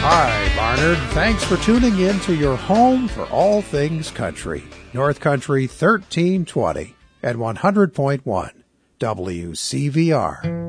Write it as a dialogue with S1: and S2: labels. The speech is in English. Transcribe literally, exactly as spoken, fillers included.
S1: Hi, Barnard. Thanks for tuning in to your home for all things country. North Country thirteen twenty at one hundred point one W C V R.